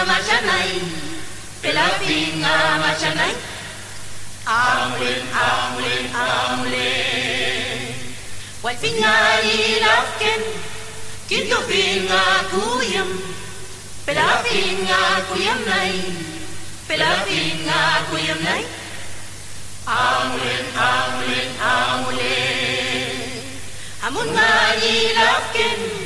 Machanay, Pelapinga Machanay, Amulin, Amulin, Amulin. Walpinga ilapken, Kintupinga kuyam, Pelapinga kuyam nay, Pelapinga kuyam nay, Amulin, Amulin, Amulin. Amun nga ilapken,